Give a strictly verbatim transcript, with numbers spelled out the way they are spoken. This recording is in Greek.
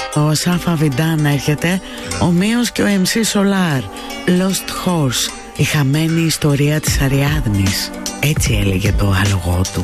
Ο Σάφα Βιντάν έρχεται, ομοίως και ο εμ σι Solar, Lost Horse, η χαμένη ιστορία της Αριάδνης. Έτσι έλεγε το άλογο του.